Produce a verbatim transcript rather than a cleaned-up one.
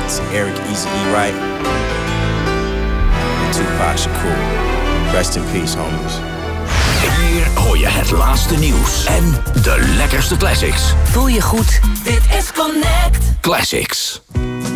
to Eric Eazy-E Wright and Tupac Shakur. Rest in peace, homies. Hier hoor je het laatste nieuws en de lekkerste classics. Voel je goed? Dit is Connect. Classics.